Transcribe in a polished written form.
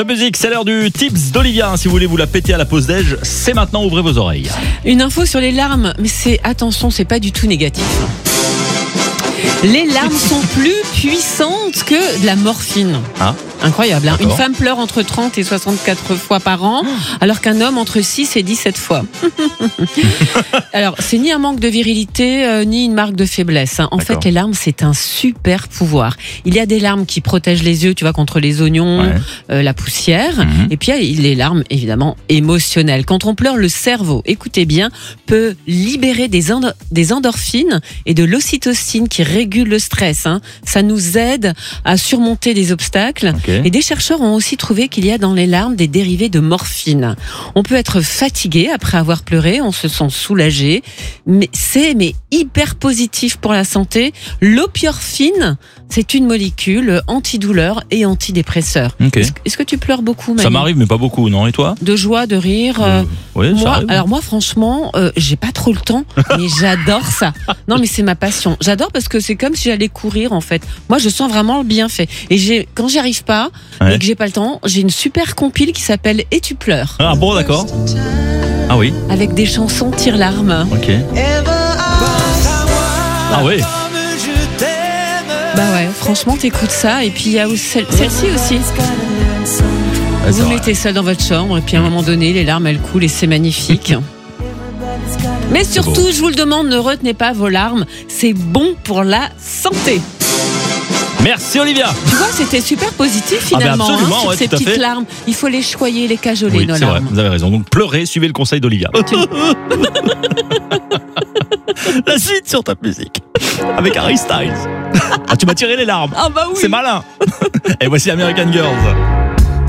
Top Music, c'est l'heure du tips d'Olivia. Si vous voulez vous la péter à la pause déj, c'est maintenant, ouvrez vos oreilles. Une info sur les larmes, mais attention, c'est pas du tout négatif. Les larmes sont plus puissantes que de la morphine. Ah. Incroyable, hein. D'accord. Une femme pleure entre 30 et 64 fois par an, alors qu'un homme entre 6 et 17 fois. Alors, c'est ni un manque de virilité, ni une marque de faiblesse, hein. En D'accord. fait, les larmes, c'est un super pouvoir. Il y a des larmes qui protègent les yeux, tu vois, contre les oignons, la poussière. Et puis, il y a les larmes, évidemment, émotionnelles. Quand on pleure, le cerveau, écoutez bien, peut libérer des endorphines et de l'ocytocine qui régulent le stress, hein. Ça nous aide à surmonter des obstacles. Okay. Et des chercheurs ont aussi trouvé qu'il y a dans les larmes des dérivés de morphine. On peut être fatigué après avoir pleuré, on se sent soulagé, mais c'est hyper positif pour la santé. L'opiorphine, c'est une molécule antidouleur et antidépresseur. Okay. Est-ce que tu pleures beaucoup, Manu ? Ça m'arrive, mais pas beaucoup, non? Et toi? De joie, de rire Oui, ça arrive. Alors moi, franchement, j'ai pas trop le temps, mais j'adore ça. Non, mais c'est ma passion. J'adore parce que c'est comme si j'allais courir, en fait. Moi, je sens vraiment le bienfait. Et quand j'y arrive pas, et que j'ai pas le temps, j'ai une super compile qui s'appelle Et tu pleures. Ah bon, d'accord. Ah oui. Avec des chansons tire-larmes. Ok. Ah oui. Bah ouais, franchement, t'écoutes ça. Et puis il y a celle-ci aussi. Ouais, Vous mettez ça dans votre chambre et puis à un moment donné, les larmes elles coulent et c'est magnifique. Mais surtout, je vous le demande, ne retenez pas vos larmes. C'est bon pour la santé. Merci Olivia. Tu vois, c'était super positif finalement, absolument, sur ouais, ces tout à petites fait. larmes. Il faut les choyer, les cajoler, Oui, nos c'est vrai, larmes. vous avez raison. Donc pleurez, suivez le conseil d'Olivia. La suite sur Top Music avec Harry Styles. Ah, tu m'as tiré les larmes. Ah bah oui. C'est malin. Et voici American Girls.